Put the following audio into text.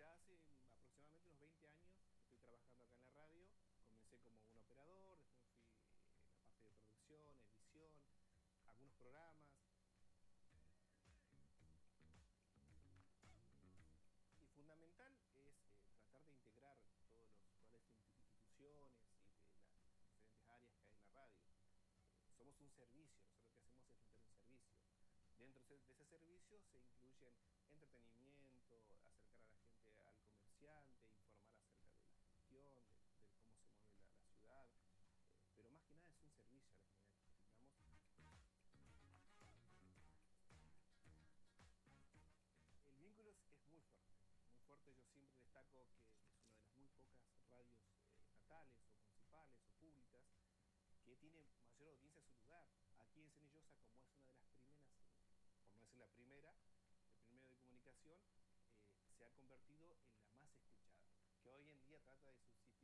Ya hace aproximadamente unos 20 años que estoy trabajando acá en la radio. Comencé como un operador, después fui en la parte de producción, edición, algunos programas. Y fundamental es tratar de integrar todos los cuales instituciones y de las diferentes áreas que hay en la radio. Somos un servicio, nosotros lo que hacemos es brindar un servicio. Dentro de ese servicio se incluyen entretenimiento, acercar a la gente al comerciante, informar acerca de la gestión, de cómo se mueve la ciudad, pero más que nada es un servicio a la comunidad que brindamos. El vínculo es muy fuerte, muy fuerte. Yo siempre destaco que es una de las muy pocas radios estatales o municipales o públicas que tiene mayor audiencia en su lugar. Aquí en Cenillosa, como es una de las primeras, por no decir la primera, el primer medio de comunicación, se ha convertido en la más escuchada, que hoy en día trata de subsistir